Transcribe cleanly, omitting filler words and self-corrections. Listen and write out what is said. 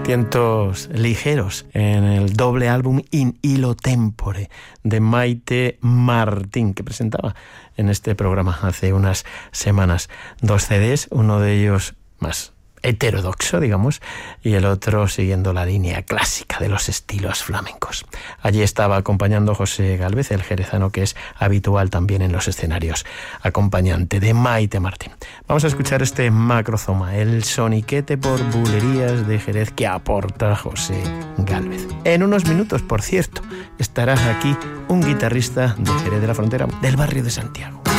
Tientos ligeros en el doble álbum In Illo Tempore de Maite Martín, que presentaba en este programa hace unas semanas. 2 CDs, uno de ellos más heterodoxo, digamos, y el otro siguiendo la línea clásica de los estilos flamencos. Allí estaba acompañando José Gálvez, el jerezano, que es habitual también en los escenarios, acompañante de Maite Martín. Vamos a escuchar este Macrozoma, el soniquete por bulerías de Jerez que aporta José Gálvez. En unos minutos, por cierto, estará aquí un guitarrista de Jerez de la Frontera, del barrio de Santiago.